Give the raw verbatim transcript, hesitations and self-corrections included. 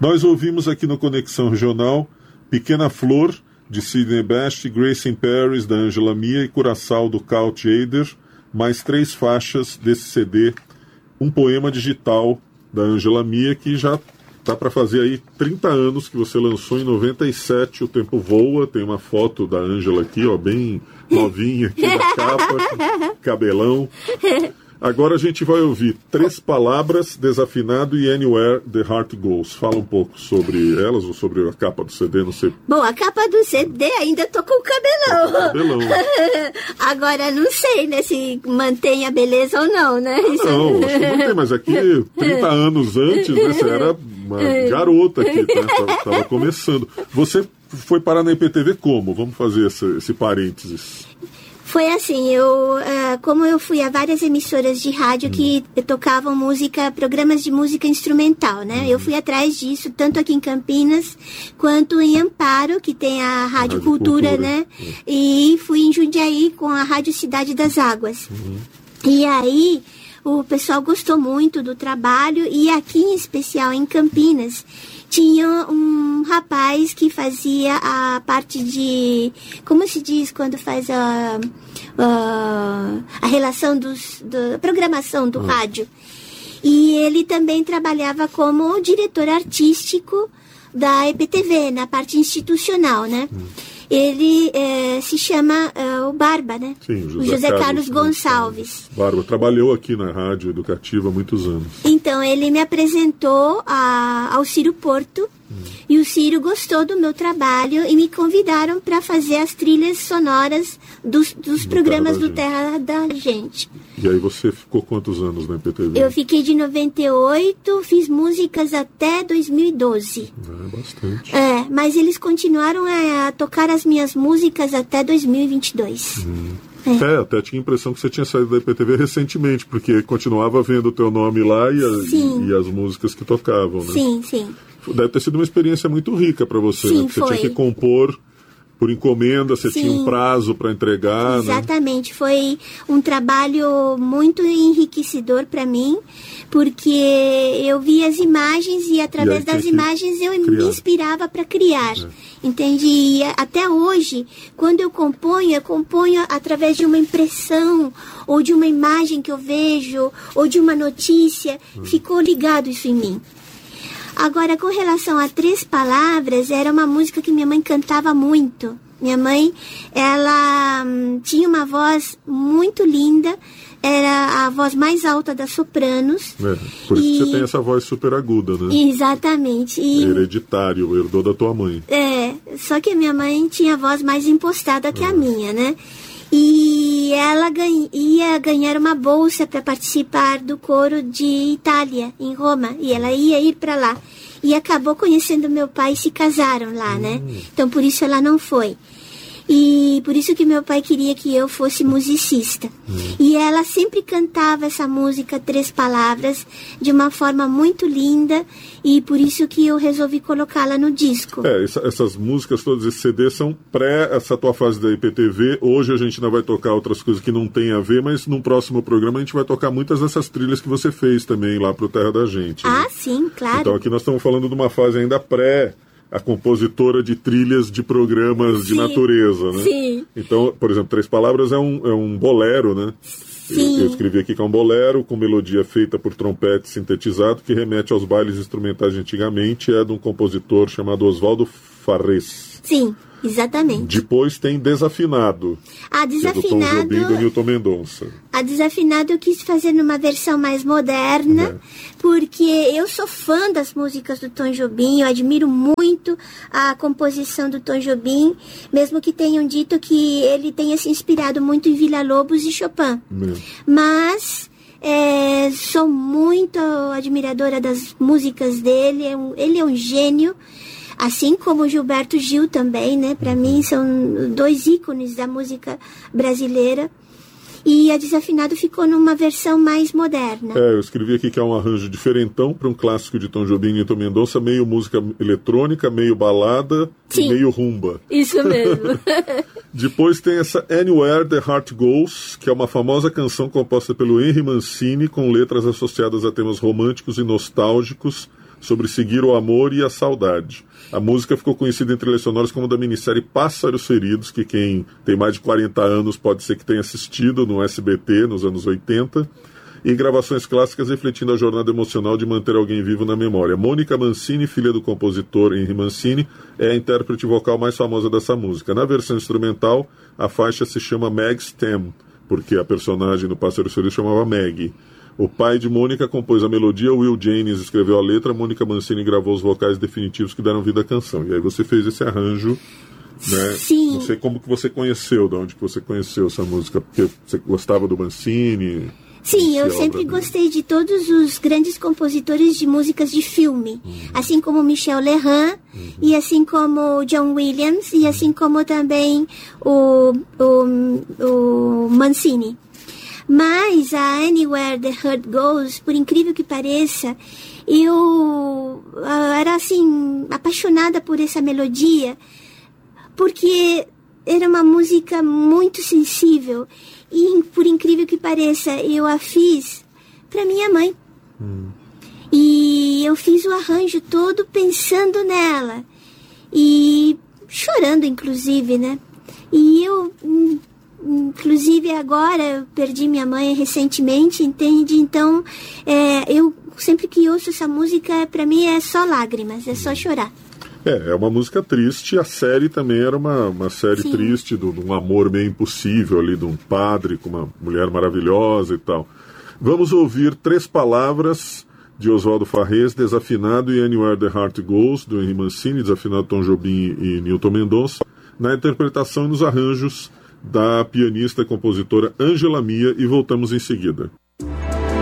Nós ouvimos aqui no Conexão Regional Pequena Flor, de Sidney Best, Grace in Paris, da Ângela Mia, e Curaçao, do Carl Tjader, mais três faixas desse C D, um poema digital da Ângela Mia, que já tá para fazer aí trinta anos, que você lançou em noventa e sete, O Tempo Voa. Tem uma foto da Ângela aqui, ó, bem novinha aqui na capa, cabelão. Agora a gente vai ouvir Três Palavras, Desafinado e Anywhere the Heart Goes. Fala um pouco sobre elas ou sobre a capa do C D, não sei. Bom, a capa do C D ainda tô com o cabelão. Com o cabelão. Agora não sei, né, se mantém a beleza ou não, né? Ah, não, acho que mantém, mas aqui trinta anos antes, né, você era uma garota aqui, né, tava, tava começando. Você foi parar na I P T V como? Vamos fazer esse, esse parênteses. Foi assim, eu, uh, como eu fui a várias emissoras de rádio hum. que tocavam música, programas de música instrumental, né? Hum. Eu fui atrás disso, tanto aqui em Campinas, quanto em Amparo, que tem a Rádio, Rádio Cultura, Cultura, né? Hum. E fui em Jundiaí com a Rádio Cidade das Águas. Hum. E aí, o pessoal gostou muito do trabalho, e aqui em especial em Campinas, tinha um rapaz que fazia a parte de... Como se diz quando faz a, a, a relação dos, da programação do hum. rádio. E ele também trabalhava como diretor artístico da E P T V, na parte institucional, né? Hum. Ele é, se chama é, o Barba, né? Sim, o José, o José Carlos, Carlos Gonçalves. Gonçalves. Barba trabalhou aqui na Rádio Educativa há muitos anos. Então, ele me apresentou a, ao Ciro Porto, hum. e o Ciro gostou do meu trabalho e me convidaram para fazer as trilhas sonoras dos, dos do programas Terra do Terra da Gente. E aí você ficou quantos anos na I P T V? Eu fiquei de noventa e oito, fiz músicas até dois mil e doze. É, bastante. É, mas eles continuaram a, a tocar as minhas músicas até dois mil e vinte e dois. Hum. É. é, até tinha a impressão que você tinha saído da I P T V recentemente, porque continuava vendo o teu nome lá e, a, e, e as músicas que tocavam, né? Sim, sim. Deve ter sido uma experiência muito rica para você, sim, né? Você foi. tinha que compor por encomenda, você Sim. tinha um prazo para entregar. Exatamente, né? Foi um trabalho muito enriquecedor para mim, porque eu via as imagens e através e das imagens eu criar. me inspirava para criar, é. entende? E até hoje, quando eu componho, eu componho através de uma impressão, ou de uma imagem que eu vejo, ou de uma notícia, hum. ficou ligado isso em mim. Agora, com relação a Três Palavras, era uma música que minha mãe cantava muito. Minha mãe, ela hum, tinha uma voz muito linda, era a voz mais alta das sopranos. É, por isso e... que você tem essa voz super aguda, né? Exatamente. E... Hereditário, herdou da tua mãe. É, só que a minha mãe tinha a voz mais impostada que é. a minha, né? E ela ganha, ia ganhar uma bolsa para participar do coro de Itália, em Roma. E ela ia ir para lá. E acabou conhecendo meu pai e se casaram lá, hum. né? Então, por isso ela não foi. E por isso que meu pai queria que eu fosse musicista. Hum. E ela sempre cantava essa música Três Palavras de uma forma muito linda, e por isso que eu resolvi colocá-la no disco. É, essa, essas músicas todas, esse C D, são pré essa tua fase da I P T V. Hoje a gente ainda vai tocar outras coisas que não tem a ver, mas num próximo programa a gente vai tocar muitas dessas trilhas que você fez também lá pro Terra da Gente. Ah, né? sim, claro. Então aqui nós estamos falando de uma fase ainda pré a compositora de trilhas de programas sim, de natureza, né? Sim. Então, por exemplo, Três Palavras é um, é um bolero, né? Sim. Eu, eu escrevi aqui que é um bolero com melodia feita por trompete sintetizado, que remete aos bailes instrumentais de antigamente, é de um compositor chamado Oswaldo Farrés. Sim, exatamente. Depois tem Desafinado. A Desafinado... Que é do Tom Jobim e do Newton Mendonça. A Desafinado eu quis fazer numa versão mais moderna, é. porque eu sou fã das músicas do Tom Jobim, eu admiro muito a composição do Tom Jobim, mesmo que tenham dito que ele tenha se inspirado muito em Villa-Lobos e Chopin. É. Mas... É, sou muito admiradora das músicas dele, é um, ele é um gênio, assim como o Gilberto Gil também, né? Para mim são dois ícones da música brasileira. E a Desafinado ficou numa versão mais moderna. É, eu escrevi aqui que é um arranjo diferentão para um clássico de Tom Jobim e Newton Mendonça, meio música eletrônica, meio balada Sim, e meio rumba. Isso mesmo. Depois tem essa Anywhere the Heart Goes, que é uma famosa canção composta pelo Henry Mancini, com letras associadas a temas românticos e nostálgicos sobre seguir o amor e a saudade. A música ficou conhecida em trilhas sonoras como da minissérie Pássaros Feridos, que quem tem mais de quarenta anos pode ser que tenha assistido no S B T nos anos oitenta, e em gravações clássicas refletindo a jornada emocional de manter alguém vivo na memória. Mônica Mancini, filha do compositor Henry Mancini, é a intérprete vocal mais famosa dessa música. Na versão instrumental, a faixa se chama Meg's Theme, porque a personagem do Pássaros Feridos chamava Meg. O pai de Mônica compôs a melodia, Will Jennings escreveu a letra, Mônica Mancini gravou os vocais definitivos que deram vida à canção. E aí você fez esse arranjo, né? Sim. Não sei como que você conheceu, de onde que você conheceu essa música, porque você gostava do Mancini? Sim, eu sempre gostei de todos os grandes compositores de músicas de filme, uhum. assim como Michel Legrand, uhum. e assim como John Williams, e assim como também o, o, o Mancini. Mas a Anywhere the Heart Goes, por incrível que pareça, eu era assim, apaixonada por essa melodia, porque era uma música muito sensível. E, por incrível que pareça, eu a fiz para minha mãe. Hum. E eu fiz o arranjo todo pensando nela. E chorando, inclusive, né? E eu, inclusive agora, eu perdi minha mãe recentemente, entende? Então, é, eu sempre que ouço essa música, para mim é só lágrimas, é só chorar. É, é uma música triste. A série também era uma, uma série Sim. triste, de um amor meio impossível ali, de um padre com uma mulher maravilhosa e tal. Vamos ouvir Três Palavras, de Oswaldo Farrés, Desafinado, e Anywhere the Heart Goes, do Henry Mancini, desafinado Tom Jobim e Nilton Mendonça, na interpretação e nos arranjos da pianista e compositora Ângela Mia, e voltamos em seguida.